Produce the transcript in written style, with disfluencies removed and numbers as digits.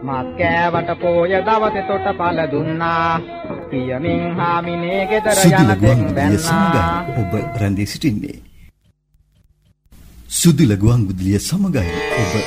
මත් කෑවට පෝය දවසේ තොට පළ දුන්නා පියමින් හාමිනේ ගෙදර යන තෙක් බැන්නා ඔබ රැඳී සිටින්නේ සුදුල ගුවන් විදුලිය සමගයි ඔබ